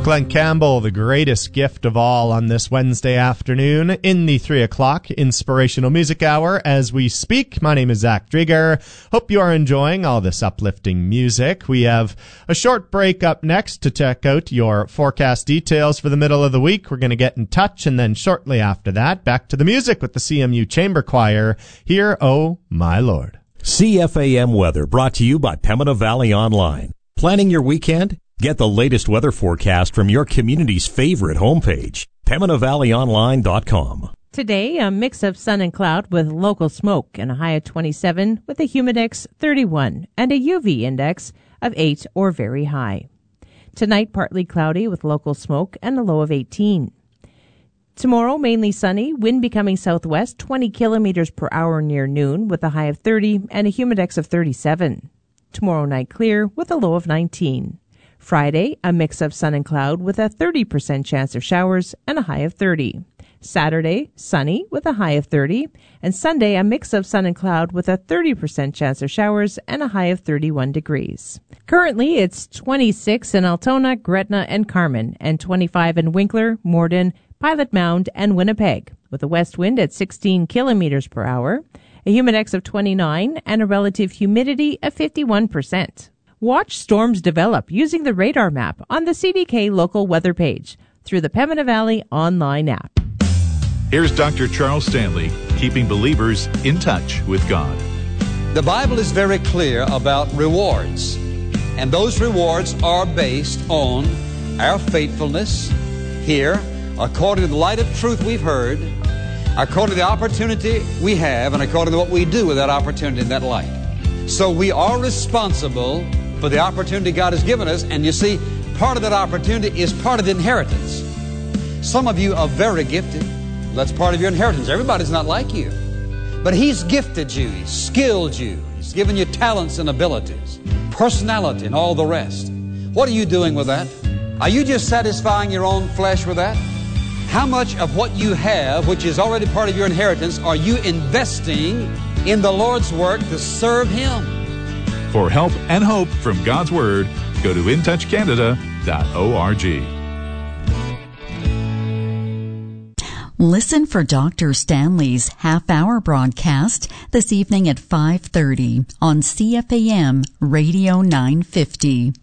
Glenn Campbell, the greatest gift of all on this Wednesday afternoon in the 3 o'clock Inspirational Music Hour. As we speak, my name is Zach Drieger. Hope you are enjoying all this uplifting music. We have a short break up next to check out your forecast details for the middle of the week. We're going to get in touch, and then shortly after that, back to the music with the CMU Chamber Choir. Hear, Oh My Lord. CFAM Weather, brought to you by Pembina Valley Online. Planning your weekend? Get the latest weather forecast from your community's favorite homepage, PembinaValleyOnline.com. Today, a mix of sun and cloud with local smoke and a high of 27 with a humidex 31 and a UV index of 8 or very high. Tonight, partly cloudy with local smoke and a low of 18. Tomorrow, mainly sunny, wind becoming southwest 20 kilometers per hour near noon with a high of 30 and a humidex of 37. Tomorrow night clear with a low of 19. Friday, a mix of sun and cloud with a 30% chance of showers and a high of 30. Saturday, sunny with a high of 30. And Sunday, a mix of sun and cloud with a 30% chance of showers and a high of 31 degrees. Currently, it's 26 in Altona, Gretna, and Carmen, and 25 in Winkler, Morden, Pilot Mound, and Winnipeg, with a west wind at 16 kilometers per hour, a humidex of 29, and a relative humidity of 51%. Watch storms develop using the radar map on the CDK local weather page through the Pembina Valley online app. Here's Dr. Charles Stanley, keeping believers in touch with God. The Bible is very clear about rewards, and those rewards are based on our faithfulness here, according to the light of truth we've heard, according to the opportunity we have, and according to what we do with that opportunity and that light. So we are responsible for the opportunity God has given us, and you see, part of that opportunity is part of the inheritance. Some of you are very gifted. That's part of your inheritance. Everybody's not like you. But He's gifted you. He's skilled you. He's given you talents and abilities, personality, and all the rest. What are you doing with that? Are you just satisfying your own flesh with that? How much of what you have, which is already part of your inheritance, are you investing in the Lord's work to serve Him? For help and hope from God's Word, go to intouchcanada.org. Listen for Dr. Stanley's half-hour broadcast this evening at 5:30 on CFAM Radio 950.